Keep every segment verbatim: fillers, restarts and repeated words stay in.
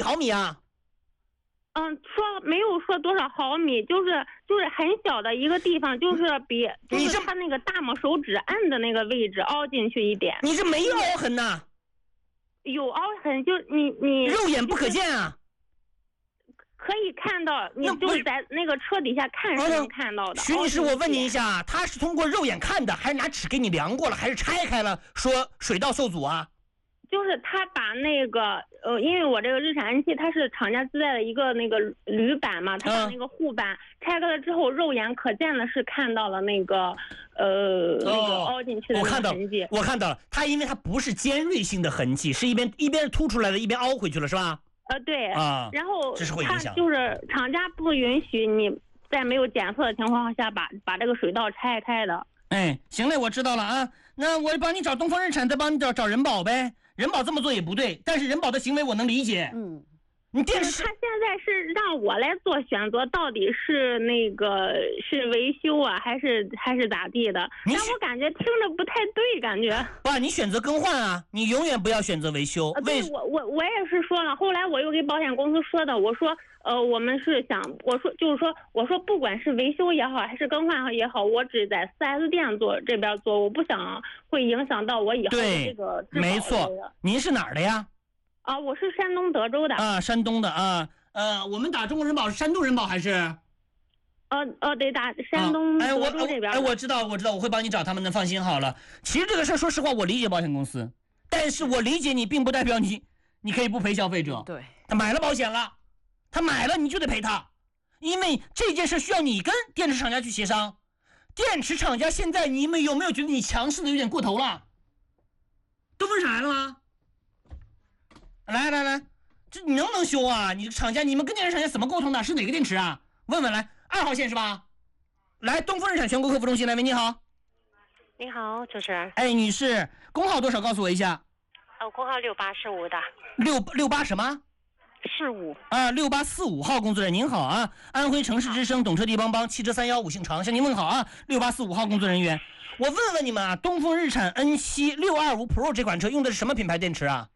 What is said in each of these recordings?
毫米啊？ 嗯，说没有说多少毫米，就是就是很小的一个地方，就是比就是他那个大拇手指按的那个位置凹进去一点。 你这没有凹痕呐？ 有凹痕，就你你肉眼不可见啊。 可以看到，你就是在那个车底下看是能看到的。 徐女士，我问你一下，他是通过肉眼看的，还是拿尺给你量过了，还是拆开了说水道受阻啊？ 就是他把那个呃，因为我这个日产 N 七它是厂家自带的一个那个铝板嘛，他把那个护板拆开了之后，肉眼可见的是看到了那个呃、哦、那个凹进去的那个痕迹。 我看到了，它因为它不是尖锐性的痕迹，是一边一边凸出来的，一边凹回去了，是吧？ 呃，对啊， 然后这是会影响。 就是厂家不允许你在没有检测的情况下把把这个水道拆开的。 哎，行嘞，我知道了啊。那我帮你找东风日产，再帮你找找人保呗。人保这么做也不对，但是人保的行为我能理解。 嗯， 你电视他现在是让我来做选择，到底是那个是维修啊，还是还是咋地的？但我感觉听着不太对，感觉。 爸，你选择更换啊，你永远不要选择维修。 呃、对，我我我也是说了，后来我又给保险公司说的，我说呃，我们是想，我说就是说，我说不管是维修也好，还是更换也好，我只在 四 S 店做这边做，我不想会影响到我以后的这个质保。 没错，您是哪儿的呀？ 啊，我是山东德州的。 啊，山东的啊，呃，我们打中国人保是山东人保还是？ 呃呃，得打山东德州这边。 哎，我知道，我知道，我会帮你找他们的，放心好了。其实这个事儿，说实话，我理解保险公司，但是我理解你，并不代表你，你可以不赔消费者。 对， 他买了保险了。他买了你就得赔他，因为这件事需要你跟电池厂家去协商。电池厂家现在你们有没有觉得你强势的有点过头了？东风日产来了吗？来来来，这你能不能修啊？你厂家你们跟电池厂家怎么沟通的？是哪个电池啊？问问来，二号线是吧？来，东风日产全国客服中心来，喂，你好。 你好，主持人。 哎，女士，工号多少？告诉我一下。 哦，工号六八四五的。 六六八什么？ 四五啊，六八四五号工作人员您好啊，安徽城市之声懂车帝帮帮汽车三幺五姓常向您问好啊，六八四五号工作人员，我问问你们啊，东风日产 N 七 六二五 Pro 这款车用的是什么品牌电池啊？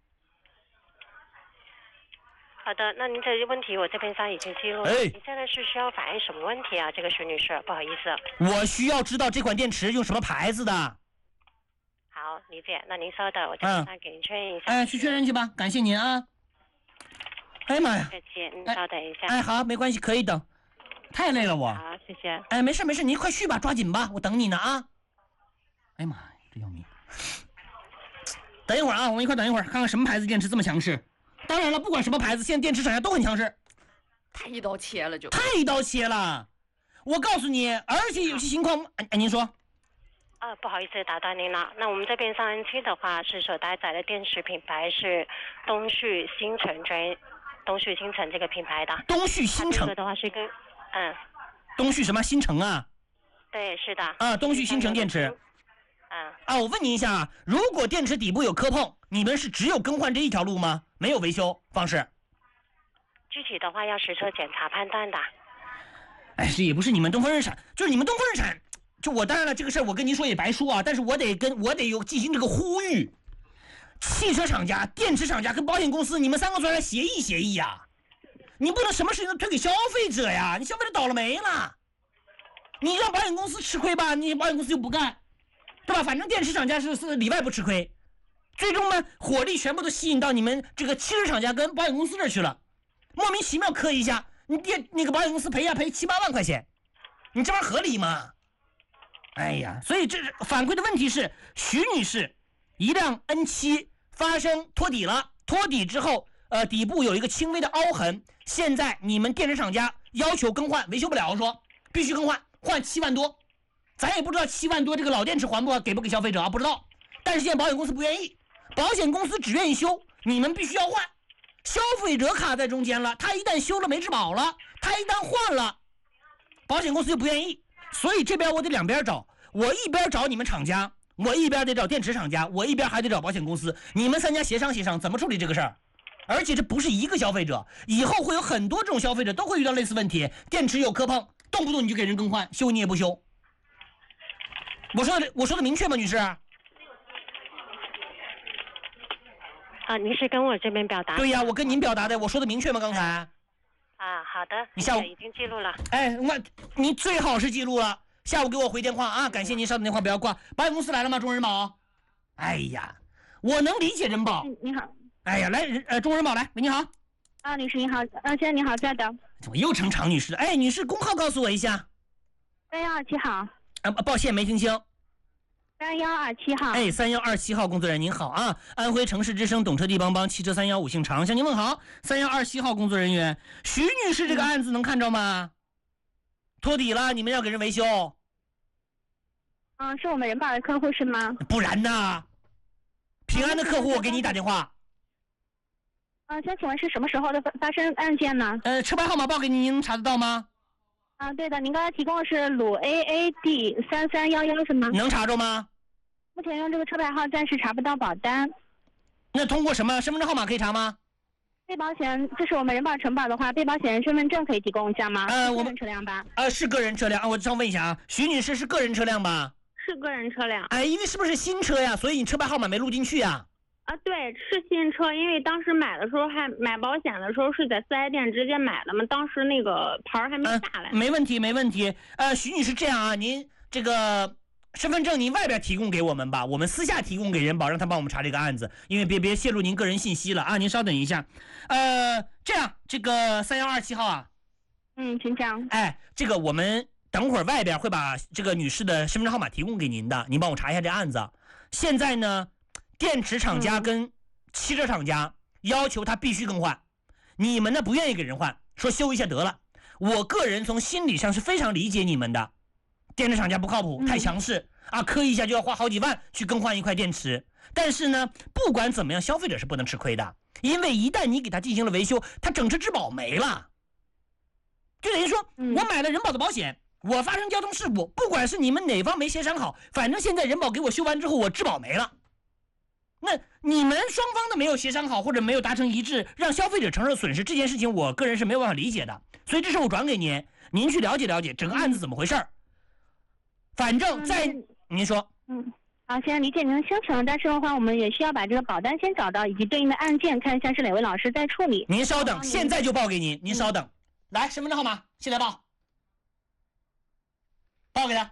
好的，那您这个问题我这边上已经记录了。 哎， 你现在是需要反映什么问题啊？这个徐女士，不好意思， 我需要知道这款电池用什么牌子的。 好，理解。那您稍等，我这边上给您确认一下。 哎，去确认去吧，感谢您啊。哎呀妈呀！ 客气，您稍等一下。 哎，好，没关系，可以等。太累了我。 好，谢谢。 哎，没事没事，你快去吧，抓紧吧，我等你呢啊。哎呀妈呀，这要命！等一会儿啊，我们一块等一会儿，看看什么牌子电池这么强势。当然了，不管什么牌子，现在电池厂家都很强势。 太一刀切了就。 太一刀切了，我告诉你，而且有些情况，哎，您说。 啊，不好意思打断您了。那我们这边上 N 七的话，是所搭载的电池品牌是东旭星辰专。东旭星辰这个品牌的。 东旭星辰。 这个的话是跟，嗯。 东旭什么星辰啊？ 对，是的。 啊，东旭星辰电池。 嗯。 啊，我问你一下啊，如果电池底部有磕碰，你们是只有更换这一条路吗？没有维修方式？ 具体的话要实车检查判断的。 哎，这也不是你们东风日产，就是你们东风日产。就我当然了，这个事儿我跟您说也白说啊，但是我得跟我得有进行这个呼吁。汽车厂家、电池厂家跟保险公司，你们三个出来协议协议呀、啊！你不能什么事情都推给消费者呀，你消费者倒了霉了。你让保险公司吃亏吧，你保险公司又不干，对吧？反正电池厂家是是里外不吃亏，最终呢，火力全部都吸引到你们这个汽车厂家跟保险公司这儿去了，莫名其妙磕一下，你电那个保险公司赔呀赔七八万块钱，你这玩意儿合理吗？哎呀，所以这反馈的问题是，徐女士，一辆 N 七 发生脱底了，脱底之后，呃，底部有一个轻微的凹痕，现在你们电池厂家要求更换，维修不了，说必须更换，换七万多，咱也不知道七万多这个老电池还不给不给消费者啊？不知道，但是现在保险公司不愿意，保险公司只愿意修，你们必须要换，消费者卡在中间了，他一旦修了没质保了，他一旦换了，保险公司就不愿意。所以这边我得两边找，我一边找你们厂家，我一边得找电池厂家，我一边还得找保险公司，你们三家协商协商怎么处理这个事儿。而且这不是一个消费者，以后会有很多这种消费者都会遇到类似问题，电池有磕碰，动不动你就给人更换，修你也不修。我说的我说的明确吗，女士？ 啊，您是跟我这边表达？ 对呀，我跟您表达的，我说的明确吗？刚才？ 啊，好的， 你下午已经记录了。 哎，那你最好是记录了，下午给我回电话啊！感谢您，稍等电话不要挂。保险公司来了吗？中人保？哎呀，我能理解人保。 嗯，你好。 哎呀，来，呃，中人保来，喂，你好。 啊，女士你好，啊，先生你好，在的。 怎么又成常女士了？哎，女士工号告诉我一下。 三幺二七号。 啊，抱歉没听清。 三幺二七号。 哎，三幺二七号工作人员您好啊，安徽城市之声懂车帝帮帮汽车三幺五姓常向您问好。三幺二七号工作人员徐女士，这个案子能看着吗？托底了，你们要给人维修。 嗯，是我们人保的客户是吗？ 不然呢？平安的客户，我给你打电话。 啊，先请问是什么时候的发发生案件呢？ 呃，车牌号码报给您，您能查得到吗？ 啊，对的，您刚才提供的是鲁 A A D 三三幺幺是吗？ 能查着吗？ 目前用这个车牌号暂时查不到保单。 那通过什么身份证号码可以查吗？ 被保险，这是我们人保承保的话，被保险人身份证可以提供一下吗？ 呃，我们车辆吧。 呃，是个人车辆啊，我想问一下啊，徐女士是个人车辆吧？ 是个人车辆。 哎，因为是不是新车呀？所以你车牌号码没录进去呀？ 啊，对，是新车，因为当时买的时候还买保险的时候是在四 S 店直接买的嘛，当时那个牌儿还没下来、 呃。没问题，没问题。呃，徐女士这样啊，您这个身份证您外边提供给我们吧，我们私下提供给人保，让他帮我们查这个案子，因为别别泄露您个人信息了啊。您稍等一下，呃，这样这个三幺二七号啊， 嗯，请讲。 哎，这个我们等会儿外边会把这个女士的身份证号码提供给您的，您帮我查一下这案子。现在呢，电池厂家跟汽车厂家要求他必须更换，你们呢不愿意给人换，说修一下得了。我个人从心理上是非常理解你们的，电池厂家不靠谱，太强势、嗯、啊，磕一下就要花好几万去更换一块电池。但是呢，不管怎么样，消费者是不能吃亏的，因为一旦你给他进行了维修，他整车质保没了，就等于说、嗯、我买了人保的保险，我发生交通事故，不管是你们哪方没协商好，反正现在人保给我修完之后，我质保没了。那你们双方的没有协商好，或者没有达成一致，让消费者承受损失，这件事情我个人是没有办法理解的。所以这事我转给您，您去了解了解整个案子怎么回事。反正在、嗯、您说， 嗯，好，先生理解您的心情，但是的话，我们也需要把这个保单先找到，以及对应的案件，看一下是哪位老师在处理。 您稍等，现在就报给您，您稍等。嗯、来，身份证号码，现在报，报给他。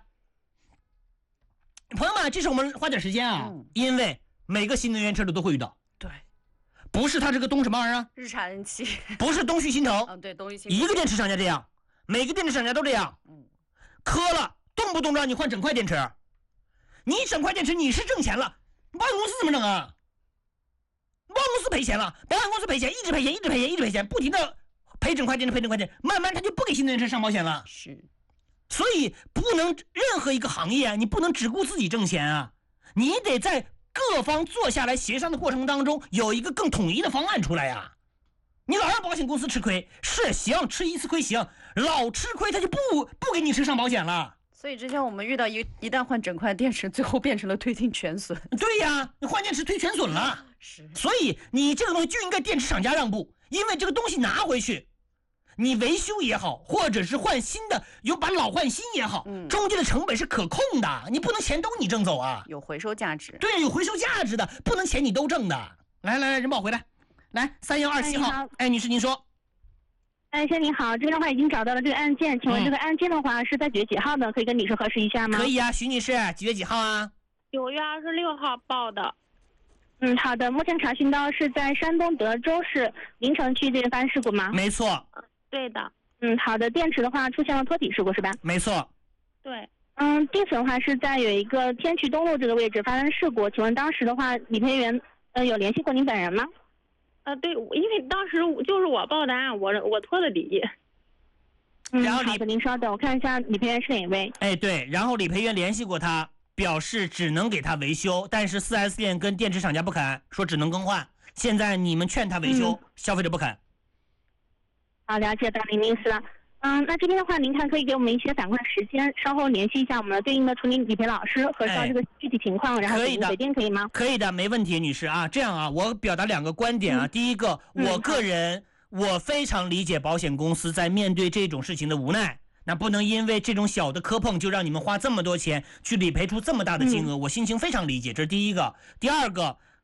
朋友们，这是我们花点时间啊，嗯、因为每个新能源车主都会遇到。 对， 不是他这个东什么玩意儿啊？ 日产七， 不是东旭新城。 嗯，对，东旭新城。 一个电池厂家这样，每个电池厂家都这样。嗯，磕了，动不动让你换整块电池，你整块电池你是挣钱了，保险公司怎么整啊？保险公司赔钱了，保险公司赔钱，一直赔钱，一直赔钱，一直赔钱，不停的赔整块电池，赔整块电池，慢慢他就不给新能源车上保险了。 是， 所以不能任何一个行业啊，你不能只顾自己挣钱啊，你得在各方坐下来协商的过程当中，有一个更统一的方案出来呀。你老让保险公司吃亏，是行，吃一次亏行，老吃亏他就不不给你车上保险了。 所以之前我们遇到一一旦换整块电池，最后变成了推定全损。 对呀，你换电池推全损了。 是， 所以你这个东西就应该电池厂家让步，因为这个东西拿回去，你维修也好，或者是换新的，有把老换新也好，嗯、中间的成本是可控的，你不能钱都你挣走啊， 有回收价值。 对，有回收价值的，不能钱你都挣的。来来来，人保回来，来三幺二七号，哎，哎女士您说。 哎，先生你好，这边的话已经找到了这个案件，请问这个案件的话是在几月几号的？可以跟女士核实一下吗？ 可以啊，徐女士，几月几号啊？ 九月二十六号报的。 嗯，好的。目前查询到是在山东德州市临城区这边发生事故吗？ 没错。 对的。 嗯，好的。电池的话出现了脱底事故是吧？ 没错。 对。 嗯，地损的话是在有一个天渠东路这个位置发生事故，请问当时的话，理赔员呃有联系过您本人吗？ 呃，对，因为当时就是我报的案，我我托的底。 嗯，然后好的，您稍等，我看一下理赔员是哪位。 哎，对，然后理赔员联系过他，表示只能给他维修，但是 四 S 店跟电池厂家不肯，说只能更换。现在你们劝他维修，嗯、消费者不肯。 好，了解到您的意思了。嗯，那这边的话，您看可以给我们一些反馈时间，稍后联系一下我们的对应的处理理赔老师，核实这个具体情况，哎、然后给您回电，可以吗？ 可以的，没问题，女士啊。这样啊，我表达两个观点啊。嗯、第一个，我个人、嗯、我非常理解保险公司在面对这种事情的无奈，那不能因为这种小的磕碰就让你们花这么多钱去理赔出这么大的金额，嗯、我心情非常理解，这是第一个。第二个，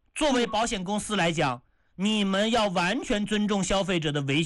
作为保险公司来讲，你们要完全尊重消费者的维